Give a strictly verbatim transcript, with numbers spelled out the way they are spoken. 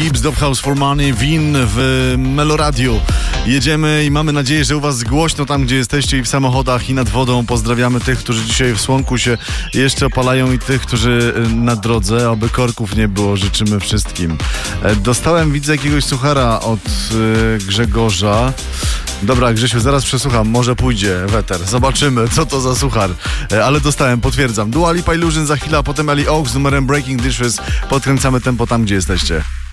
Gibbs, Dove House for Money, Win w Meloradiu. Jedziemy i mamy nadzieję, że u was głośno tam, gdzie jesteście, i w samochodach, i nad wodą. Pozdrawiamy tych, którzy dzisiaj w słonku się jeszcze opalają, i tych, którzy na drodze. Oby korków nie było, życzymy wszystkim. Dostałem, widzę, jakiegoś suchara od Grzegorza. Dobra, Grzesiu, zaraz przesłucham, może pójdzie weter. Zobaczymy, co to za suchar. Ale dostałem, potwierdzam. Dua Lipa, Illusion za chwilę, a potem Ellie Oaks z numerem Breaking Dishes. Podkręcamy tempo tam, gdzie jesteście.